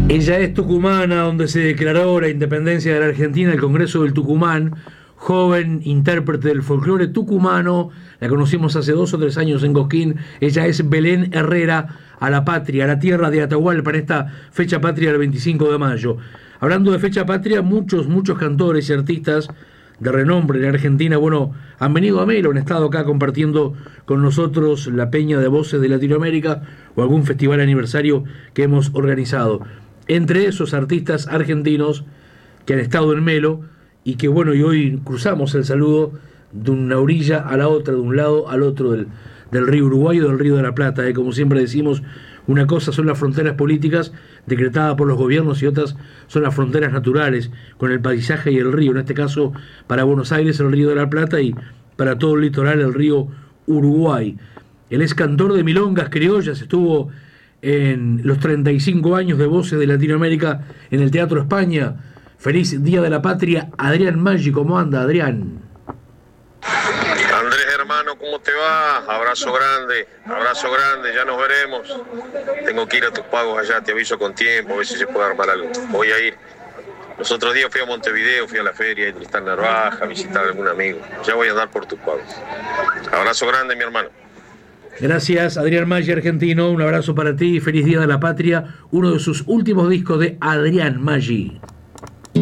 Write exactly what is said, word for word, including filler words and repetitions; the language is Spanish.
Ella es tucumana, donde se declaró la independencia de la Argentina, el Congreso del Tucumán, joven intérprete del folclore tucumano, la conocimos hace dos o tres años en Cosquín. Ella es Belén Herrera, a la patria, a la tierra de Atahualpa, en esta fecha patria del veinticinco de mayo. Hablando de fecha patria, muchos, muchos cantores y artistas de renombre en Argentina, bueno, han venido a Melo, han estado acá compartiendo con nosotros la Peña de Voces de Latinoamérica o algún festival aniversario que hemos organizado. Entre esos artistas argentinos que han estado en Melo y que, bueno, y hoy cruzamos el saludo de una orilla a la otra, de un lado al otro del, del río Uruguay o del río de la Plata. ¿eh? Como siempre decimos, una cosa son las fronteras políticas decretadas por los gobiernos y otras son las fronteras naturales, con el paisaje y el río. En este caso, para Buenos Aires, el río de la Plata, y para todo el litoral, el río Uruguay. Él es cantor de milongas criollas, estuvo en los treinta y cinco años de Voces de Latinoamérica en el Teatro España. Feliz Día de la Patria, Adrián Maggi. ¿Cómo anda, Adrián? Andrés, hermano, ¿cómo te va? Abrazo grande, abrazo grande, ya nos veremos. Tengo que ir a tus pagos allá, te aviso con tiempo, a ver si se puede armar algo. Voy a ir. Los otros días fui a Montevideo, fui a la feria de Tristán Narvaja, a visitar a algún amigo. Ya voy a andar por tus pagos. Abrazo grande, mi hermano. Gracias, Adrián Maggi, argentino. Un abrazo para ti. Feliz Día de la Patria. Uno de sus últimos discos de Adrián Maggi.